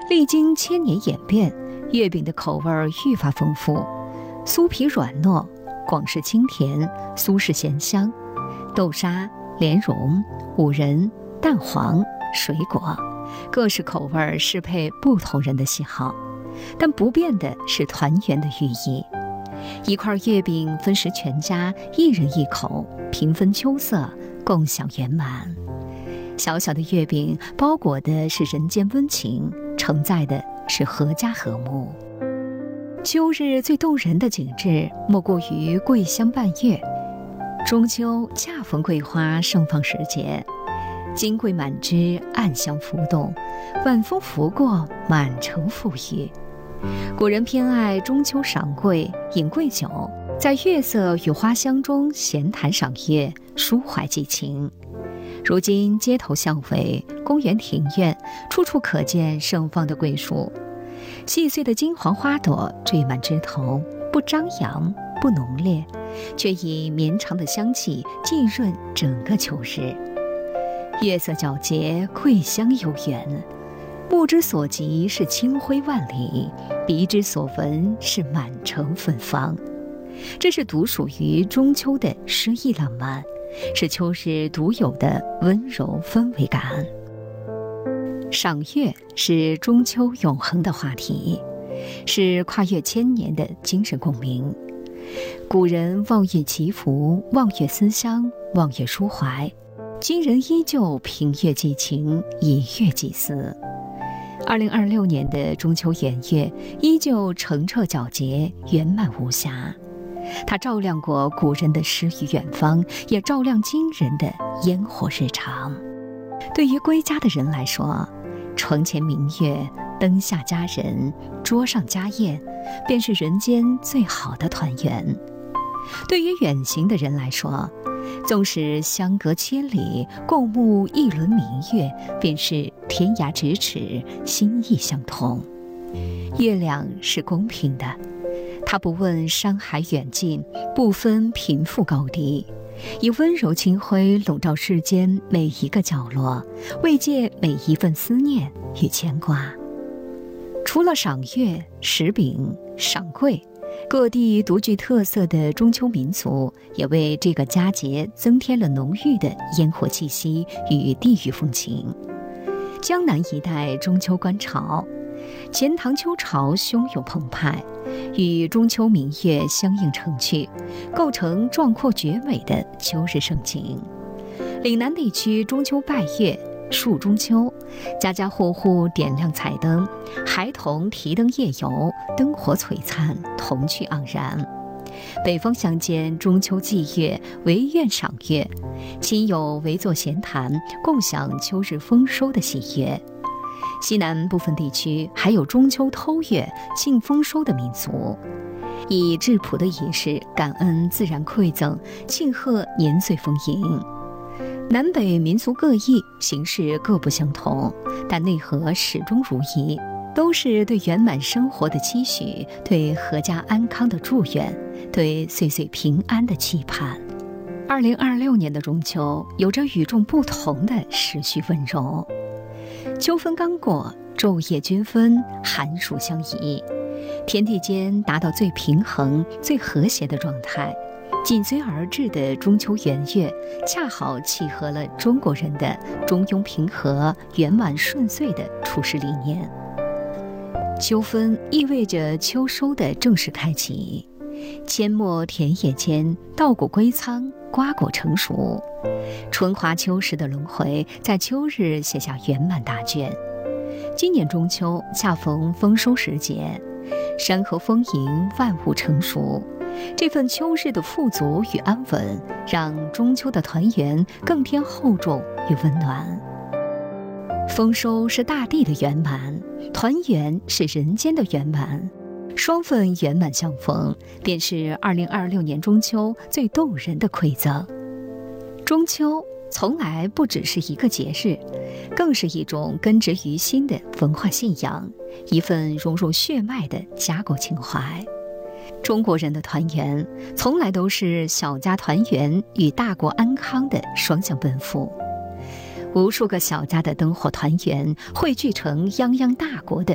历经千年演变，月饼的口味愈发丰富，酥皮软糯，广式清甜，苏式咸香，豆沙、莲蓉、五仁、蛋黄、水果，各式口味适配不同人的喜好。但不变的是团圆的寓意。一块月饼分食全家，一人一口，平分秋色，共享圆满。小小的月饼包裹的是人间温情，承载的是阖家和睦。秋日最动人的景致，莫过于桂香伴月。中秋恰逢桂花盛放时节，金桂满枝，暗香浮动，晚风拂过，满城馥郁。古人偏爱中秋赏桂，饮桂酒，在月色与花香中闲谈赏月，抒怀寄情。如今街头巷尾、公园庭院，处处可见盛放的桂树，细碎的金黄花朵缀满枝头，不张扬，不浓烈，却以绵长的香气浸润整个秋日。月色皎洁，桂香悠远，目之所及是清辉万里，鼻之所闻是满城芬芳。这是独属于中秋的诗意浪漫，是秋日独有的温柔氛围感。赏月是中秋永恒的话题，是跨越千年的精神共鸣。古人望月祈福，望月思乡，望月抒怀，今人依旧凭月寄情，以月寄思。2026年的中秋圆月依旧澄澈皎洁，圆满无瑕。它照亮过古人的诗与远方，也照亮今人的烟火日常。对于归家的人来说，床前明月，灯下佳人，桌上佳宴，便是人间最好的团圆。对于远行的人来说，纵使相隔千里，共沐一轮明月，便是天涯咫尺，心意相通。月亮是公平的，它不问山海远近，不分贫富高低，以温柔清辉笼罩世间每一个角落，慰藉每一份思念与牵挂。除了赏月、食饼、赏桂，各地独具特色的中秋民俗也为这个佳节增添了浓郁的烟火气息与地域风情。江南一带中秋观潮，钱塘秋潮汹涌澎湃，与中秋明月相映成趣，构成壮阔绝美的秋日盛景。岭南地区中秋拜月、树中秋，家家户户点亮彩灯，孩童提灯夜游，灯火璀璨，童趣盎然。北方乡间中秋祭月，围院赏月，亲友围坐闲谈，共享秋日丰收的喜悦。西南部分地区还有中秋偷月、庆丰收的民俗，以质朴的仪式感恩自然馈赠，庆贺年岁丰盈。南北民族各异，形式各不相同，但内核始终如一，都是对圆满生活的期许，对阖家安康的祝愿，对岁岁平安的期盼。2026年的中秋有着与众不同的时序温柔。秋分刚过，昼夜均分，寒暑相宜，天地间达到最平衡、最和谐的状态。紧随而至的中秋圆月，恰好契合了中国人的中庸平和、圆满顺遂的处事理念。秋分意味着秋收的正式开启，阡陌田野间，稻谷归仓，瓜果成熟，春华秋实的轮回在秋日写下圆满大卷。今年中秋恰逢丰收时节，山河丰盈，万物成熟，这份秋日的富足与安稳，让中秋的团圆更添厚重与温暖。丰收是大地的圆满，团圆是人间的圆满，双份圆满相逢，便是2026年中秋最动人的馈赠。中秋从来不只是一个节日，更是一种根植于心的文化信仰，一份融入血脉的家国情怀。中国人的团圆，从来都是小家团圆与大国安康的双向奔赴。无数个小家的灯火团圆，汇聚成泱泱大国的